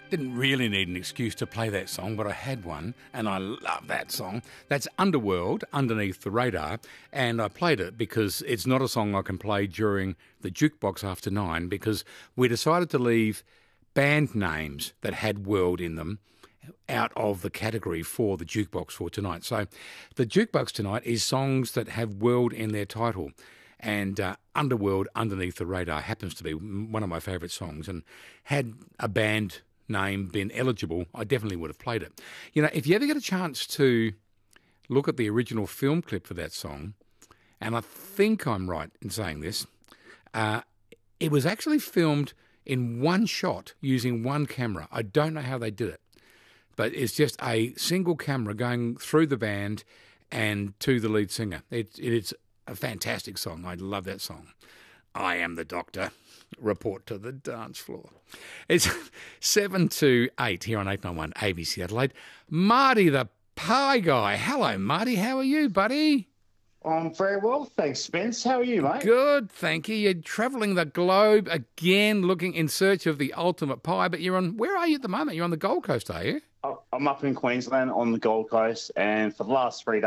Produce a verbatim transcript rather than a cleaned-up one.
Didn't really need an excuse to play that song, but I had one, and I love that song. That's Underworld, Underneath the Radar, and I played it because it's not a song I can play during the Jukebox After Nine, because we decided to leave band names that had world in them out of the category for the Jukebox for tonight. So the Jukebox tonight is songs that have world in their title, and uh, Underworld, Underneath the Radar happens to be one of my favourite songs, and had a band name been eligible, I definitely would have played it. You know, if you ever get a chance to look at the original film clip for that song, and I think I'm right in saying this, uh, it was actually filmed in one shot using one camera. I don't know how they did it, but it's just a single camera going through the band and to the lead singer. It, it's a fantastic song. I love that song. I Am the Doctor. Report to the dance floor. It's seven to eight here on eight ninety-one A B C Adelaide. Marty the Pie Guy. Hello, Marty. How are you, buddy? I'm very well, thanks, Spence. How are you, mate? Good, thank you. You're travelling the globe again, looking in search of the ultimate pie, but you're on, where are you at the moment? You're on the Gold Coast, are you? I'm up in Queensland on the Gold Coast, and for the last three